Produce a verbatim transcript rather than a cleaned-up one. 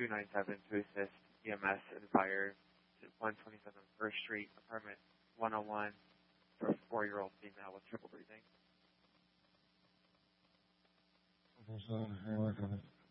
two nine seven to assist E M S and fire to one twenty-seven First Street, apartment one oh one, for a four-year-old female with triple breathing.